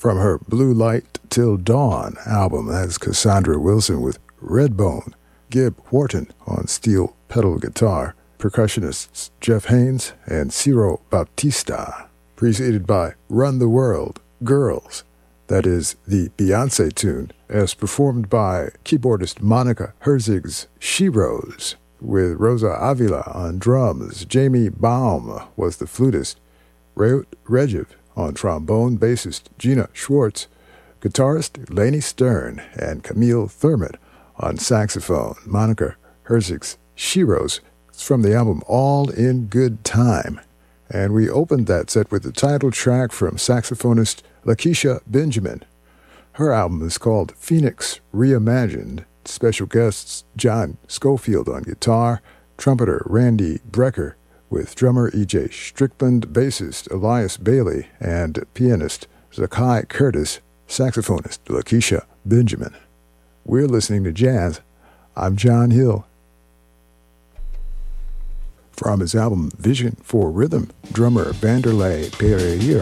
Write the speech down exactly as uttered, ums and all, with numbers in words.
From her Blue Light Till Dawn album, that's Cassandra Wilson with Redbone, Gib Wharton on steel pedal guitar, percussionists Jeff Haynes and Ciro Baptista, preceded by Run the World, Girls, that is the Beyoncé tune, as performed by keyboardist Monica Herzig's She Rose, with Rosa Avila on drums. Jamie Baum was the flutist, Reut Regev on trombone, bassist Gina Schwartz, guitarist Lainey Stern, and Camille Thurmond on saxophone. Monica Herzig's She Rose is from the album All in Good Time. And we opened that set with the title track from saxophonist Lakeisha Benjamin. Her album is called Phoenix Reimagined. Special guests John Schofield on guitar, trumpeter Randy Brecker, with drummer E J Strickland, bassist Elias Bailey, and pianist Zakai Curtis, saxophonist Lakeisha Benjamin. We're listening to jazz. I'm John Hill. From his album Vision for Rhythm, drummer Vanderlei Pereira